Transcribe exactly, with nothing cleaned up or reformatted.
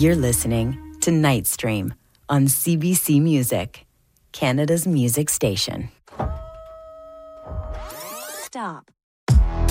You're listening to Night Stream on C B C Music, Canada's music station. Stop.